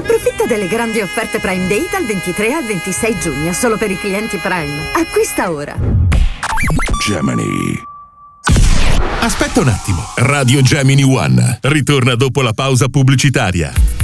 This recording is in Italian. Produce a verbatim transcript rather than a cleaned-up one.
Approfitta delle grandi offerte Prime Day dal ventitré al ventisei giugno, solo per i clienti Prime. Acquista ora. Gemini. Aspetta un attimo. Radio Gemini One ritorna dopo la pausa pubblicitaria.